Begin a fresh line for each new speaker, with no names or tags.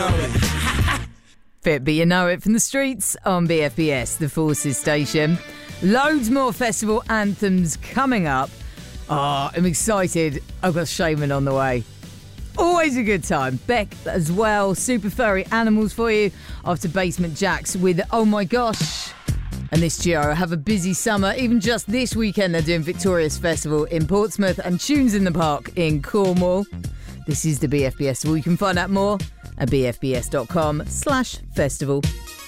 know it.
Fit But You Know It from the streets on BFBS, the Forces station. Loads more festival anthems coming up. Oh, I'm excited. I've got Shaman on the way. Always a good time. Beck as well. Super furry animals for you after Basement Jaxx with Oh My Gosh. And this duo have a busy summer. Even just this weekend, they're doing Victorious Festival in Portsmouth and Tunes in the Park in Cornwall. This is the BFBS. Well, you can find out more at bfbs.com/festival.